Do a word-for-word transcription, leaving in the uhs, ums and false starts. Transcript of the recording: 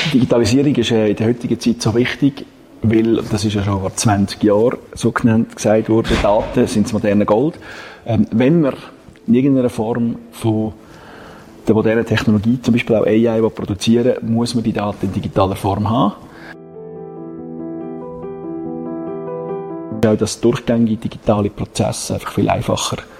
Digitalisierung ist in der heutigen Zeit so wichtig, weil, das ist ja schon vor zwanzig Jahren so genannt gesagt worden, Daten sind das moderne Gold. Ähm, wenn man in irgendeiner Form von der modernen Technologie, zum Beispiel auch A I, produzieren, muss man die Daten in digitaler Form haben. Auch das durchgängige digitale Prozess einfach viel einfacher